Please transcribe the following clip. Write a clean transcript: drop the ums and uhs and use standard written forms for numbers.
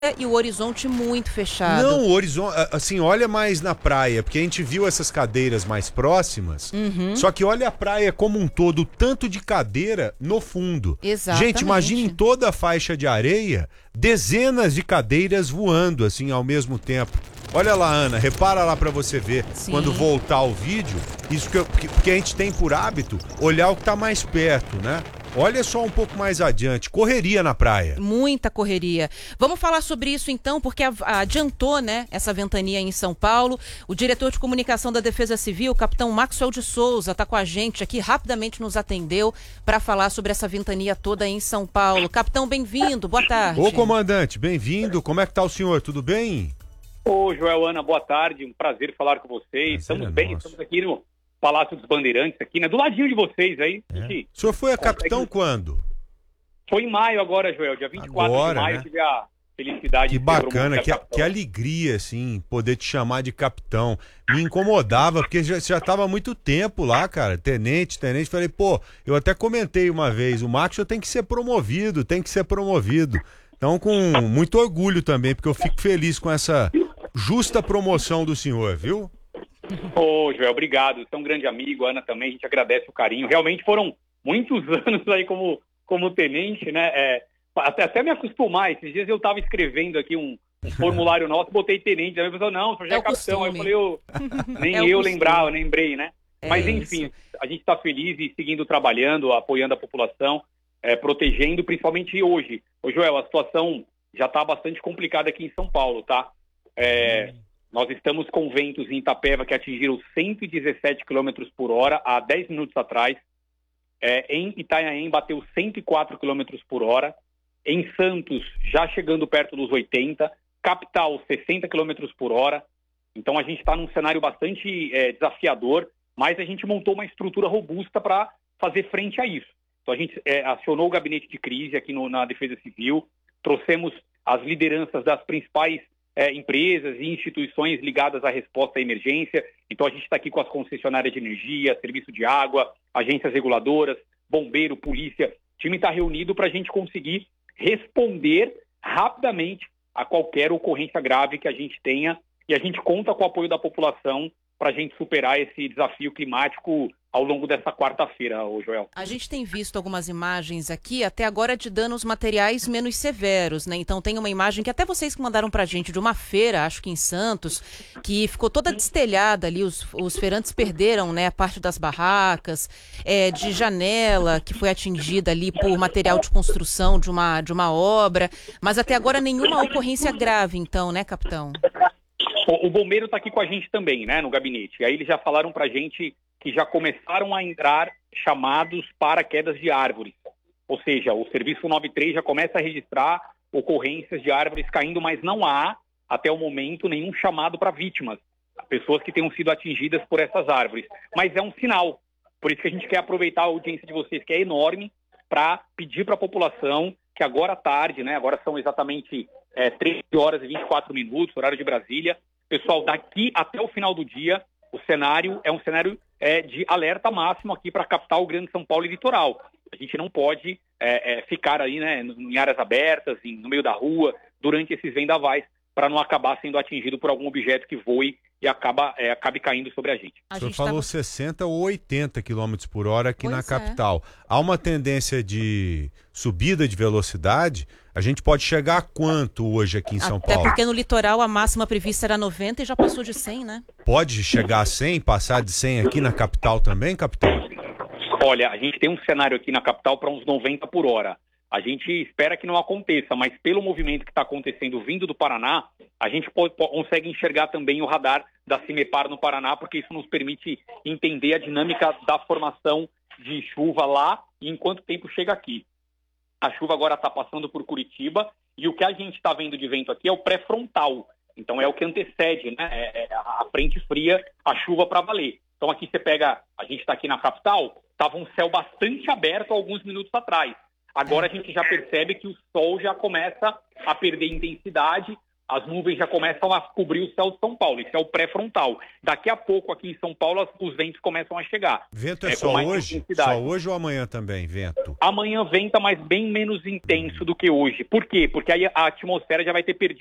e o horizonte muito fechado. Não, o horizonte, assim, olha mais na praia, porque a gente viu essas cadeiras mais próximas, só que olha a praia como um todo, o tanto de cadeira no fundo. Exatamente. Gente, imagine em toda a faixa de areia, dezenas de cadeiras voando, assim, ao mesmo tempo. Olha lá, Ana, repara lá pra você ver, Sim. quando voltar o vídeo, isso porque a gente tem por hábito olhar o que tá mais perto, né? Olha só um pouco mais adiante, correria na praia. Muita correria. Vamos falar sobre isso então, porque adiantou, né, essa ventania em São Paulo. O diretor de comunicação da Defesa Civil, o capitão Maxwell de Souza, está com a gente aqui, rapidamente nos atendeu para falar sobre essa ventania toda em São Paulo. Capitão, bem-vindo, boa tarde. Ô, comandante, bem-vindo. Como é que tá o senhor? Tudo bem? Ô, Joel, Ana, boa tarde. Um prazer falar com vocês. Estamos bem, estamos aqui no Palácio dos Bandeirantes, aqui, né? Do ladinho de vocês aí. O senhor foi a capitão quando? Foi em maio agora, Joel, dia 24 agora, de maio, né? tive a felicidade Que de ser bacana, promovido que alegria, assim, poder te chamar de capitão. Me incomodava, porque já estava há muito tempo lá, cara, tenente. Falei, pô, eu até comentei uma vez, o Maxwell tem que ser promovido. Então, com muito orgulho também, porque eu fico feliz com essa justa promoção do senhor, viu? Ô, Joel, obrigado. Você é um grande amigo, a Ana também, a gente agradece o carinho. Realmente foram muitos anos aí como tenente, né? Até me acostumar. Esses dias eu estava escrevendo aqui um formulário nosso, botei tenente. Aí a pessoa, não, o senhor já é capitão. Aí eu falei, nem eu lembrei, né? Mas enfim, a gente está feliz e seguindo trabalhando, apoiando a população, protegendo, principalmente hoje. Ô, Joel, a situação já está bastante complicada aqui em São Paulo, tá? Nós estamos com ventos em Itapeva que atingiram 117 km por hora há 10 minutos atrás. Em Itanhaém bateu 104 km por hora. Em Santos, já chegando perto dos 80. Capital, 60 km por hora. Então a gente está num cenário bastante desafiador, mas a gente montou uma estrutura robusta para fazer frente a isso. Então a gente acionou o gabinete de crise aqui na Defesa Civil, trouxemos as lideranças das principais empresas e instituições ligadas à resposta à emergência. Então a gente está aqui com as concessionárias de energia, serviço de água, agências reguladoras, bombeiro, polícia. O time está reunido para a gente conseguir responder rapidamente a qualquer ocorrência grave que a gente tenha, e a gente conta com o apoio da população para a gente superar esse desafio climático ao longo dessa quarta-feira, Joel. A gente tem visto algumas imagens aqui, até agora, de danos materiais menos severos, né? Então tem uma imagem que até vocês que mandaram pra gente de uma feira, acho que em Santos, que ficou toda destelhada ali, os feirantes perderam, né, a parte das barracas, de janela que foi atingida ali por material de construção de uma obra, mas até agora nenhuma ocorrência grave, então, né, capitão? O bombeiro está aqui com a gente também, né, no gabinete. E aí eles já falaram pra gente que já começaram a entrar chamados para quedas de árvores. Ou seja, o Serviço 93 já começa a registrar ocorrências de árvores caindo, mas não há, até o momento, nenhum chamado para vítimas, pessoas que tenham sido atingidas por essas árvores. Mas é um sinal. Por isso que a gente quer aproveitar a audiência de vocês, que é enorme, para pedir para a população que agora à tarde, né, agora são exatamente 13 horas e 24 minutos, horário de Brasília, pessoal, daqui até o final do dia, o cenário é um cenário de alerta máximo aqui para a capital, Grande São Paulo e litoral. A gente não pode ficar aí, né, em áreas abertas, no meio da rua, durante esses vendavais, para não acabar sendo atingido por algum objeto que voe e acabe caindo sobre a gente. O senhor falou 60 ou 80 km por hora aqui na capital. Há uma tendência de subida de velocidade. A gente pode chegar a quanto hoje aqui em São Paulo? Até porque no litoral a máxima prevista era 90 e já passou de 100, né? Pode chegar a 100, passar de 100 aqui na capital também, capitão? Olha, a gente tem um cenário aqui na capital para uns 90 por hora. A gente espera que não aconteça, mas pelo movimento que está acontecendo vindo do Paraná, a gente consegue enxergar também o radar da Cimepar no Paraná, porque isso nos permite entender a dinâmica da formação de chuva lá e em quanto tempo chega aqui. A chuva agora está passando por Curitiba e o que a gente está vendo de vento aqui é o pré-frontal. Então é o que antecede, né? A frente fria, a chuva para valer. Então aqui você pega, a gente está aqui na capital, estava um céu bastante aberto alguns minutos atrás. Agora a gente já percebe que o sol já começa a perder intensidade, as nuvens já começam a cobrir o céu de São Paulo. Isso é o pré-frontal. Daqui a pouco, aqui em São Paulo, os ventos começam a chegar. Vento é só hoje? Só hoje ou amanhã também, vento? Amanhã venta, mas bem menos intenso do que hoje. Por quê? Porque aí a atmosfera já vai ter perdido